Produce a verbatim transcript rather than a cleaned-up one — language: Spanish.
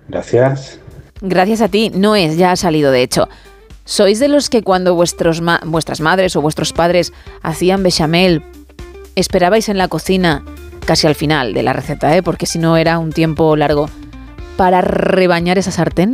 Gracias. Gracias a ti, no es, ya ha salido de hecho. ¿Sois de los que cuando vuestros ma- vuestras madres o vuestros padres hacían bechamel, esperabais en la cocina, casi al final de la receta, ¿eh? Porque si no era un tiempo largo, para rebañar esa sartén?